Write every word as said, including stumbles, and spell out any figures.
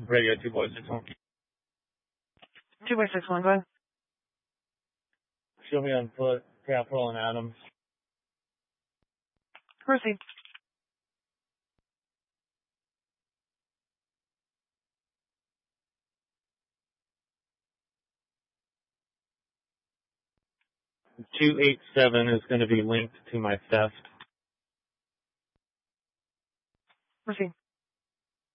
Radio two boy six one. Two by six one, go ahead. Show me on foot, Capital and Adams. Proceed. two eight seven is going to be linked to my theft. Proceed.